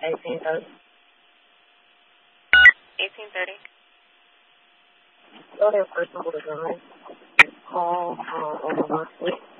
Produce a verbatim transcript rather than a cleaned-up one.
eighteen thirty. eighteen thirty. Go ahead, first number to drive. Call, uh, over one.